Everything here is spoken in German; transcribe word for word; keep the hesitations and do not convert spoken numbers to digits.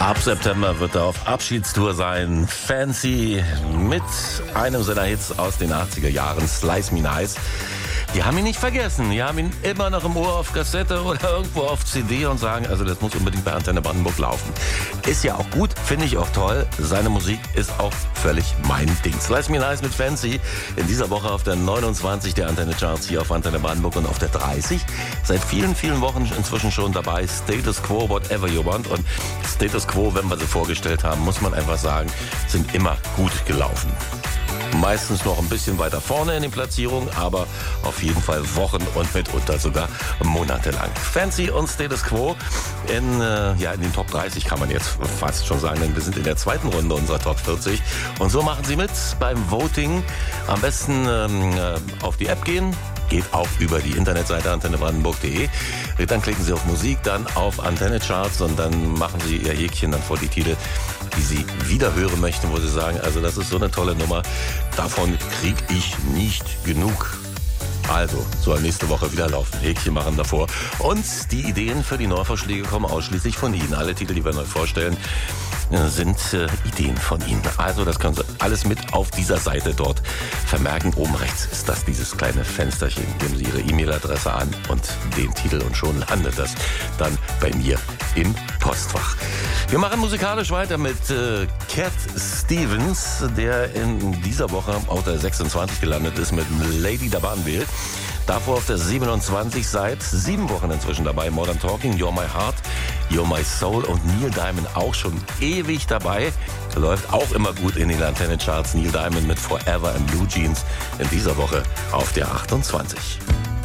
Ab September wird er auf Abschiedstour sein. Fancy mit einem seiner Hits aus den achtziger Jahren, Slice Me Nice. Die haben ihn nicht vergessen. Die haben ihn immer noch im Ohr auf Kassette oder irgendwo auf C D und sagen, also das muss unbedingt bei Antenne Brandenburg laufen. Ist ja auch gut, finde ich auch toll. Seine Musik ist auch völlig mein Ding. Slice Me Nice mit Fancy. In dieser Woche auf der neunundzwanzig der Antenne Charts hier auf Antenne Brandenburg und auf der dreißig. Seit vielen, vielen Wochen inzwischen schon dabei. Status Quo, Whatever You Want. Und Status Quo, wenn wir sie vorgestellt haben, muss man einfach sagen, sind immer gut gelaufen. Meistens noch ein bisschen weiter vorne in den Platzierungen, aber auf jeden Fall Wochen und mitunter sogar monatelang. Fancy und Status Quo in, äh, ja, in den Top dreißig kann man jetzt fast schon sagen, denn wir sind in der zweiten Runde unserer Top vierzig. Und so machen Sie mit beim Voting. Am besten ähm, auf die App gehen. Geht auch über die Internetseite antenne brandenburg punkt de. Dann klicken Sie auf Musik, dann auf Antenne Charts und dann machen Sie Ihr Häkchen dann vor die Titel, die Sie wieder hören möchten, wo Sie sagen, also das ist so eine tolle Nummer, davon kriege ich nicht genug. Also, soll nächste Woche wieder laufen. Häkchen machen davor. Und die Ideen für die Neuvorschläge kommen ausschließlich von Ihnen. Alle Titel, die wir neu vorstellen, sind äh, Ideen von Ihnen. Also, das können Sie alles mit auf dieser Seite dort vermerken. Oben rechts ist das dieses kleine Fensterchen. Geben Sie Ihre E-Mail-Adresse an und den Titel und schon landet das dann bei mir im Postfach. Wir machen musikalisch weiter mit äh, Cat Stevens, der in dieser Woche auf der sechsundzwanzig gelandet ist mit Lady da Banville. Davor auf der siebenundzwanzig, seit sieben Wochen inzwischen dabei. Modern Talking, You're My Heart, You're My Soul und Neil Diamond auch schon ewig dabei. Läuft auch immer gut in den Antenne-Charts. Neil Diamond mit Forever and Blue Jeans in dieser Woche auf der achtundzwanzig.